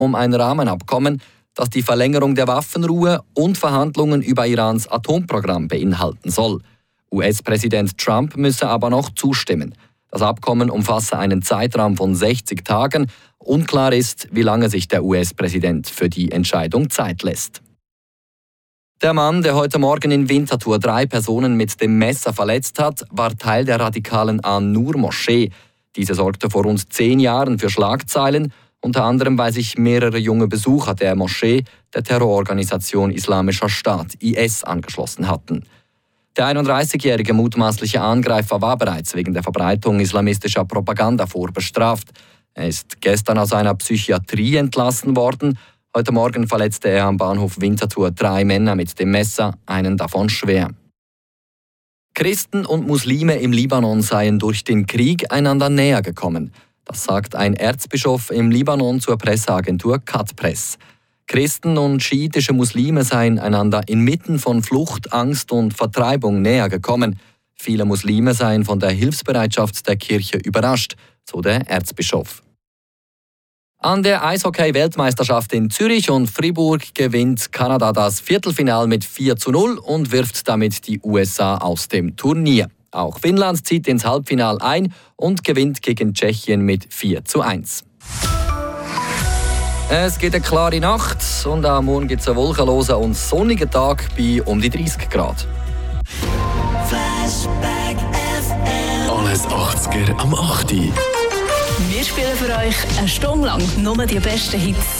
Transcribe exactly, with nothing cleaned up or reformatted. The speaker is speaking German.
um ein Rahmenabkommen, das die Verlängerung der Waffenruhe und Verhandlungen über Irans Atomprogramm beinhalten soll. U S-Präsident Trump müsse aber noch zustimmen. Das Abkommen umfasse einen Zeitraum von sechzig Tagen. Unklar ist, wie lange sich der U S-Präsident für die Entscheidung Zeit lässt. Der Mann, der heute Morgen in Winterthur drei Personen mit dem Messer verletzt hat, war Teil der radikalen An-Nur-Moschee. Diese sorgte vor rund zehn Jahren für Schlagzeilen, unter anderem weil sich mehrere junge Besucher der Moschee der Terrororganisation Islamischer Staat I S angeschlossen hatten. Der einunddreißigjährige mutmaßliche Angreifer war bereits wegen der Verbreitung islamistischer Propaganda vorbestraft. Er ist gestern aus einer Psychiatrie entlassen worden. Heute Morgen verletzte er am Bahnhof Winterthur drei Männer mit dem Messer, einen davon schwer. Christen und Muslime im Libanon seien durch den Krieg einander näher gekommen. Das sagt ein Erzbischof im Libanon zur Presseagentur Cat Press. Christen und schiitische Muslime seien einander inmitten von Flucht, Angst und Vertreibung näher gekommen. Viele Muslime seien von der Hilfsbereitschaft der Kirche überrascht, so der Erzbischof. An der Eishockey-Weltmeisterschaft in Zürich und Fribourg gewinnt Kanada das Viertelfinale mit vier zu null und wirft damit die U S A aus dem Turnier. Auch Finnland zieht ins Halbfinale ein und gewinnt gegen Tschechien mit vier zu eins. Es geht eine klare Nacht und am Morgen gibt es einen wolkenlosen und sonnigen Tag bei um die dreißig Grad. Flashback F M. Alles achtziger am achten. Wir spielen für euch eine Stunde lang nur die besten Hits.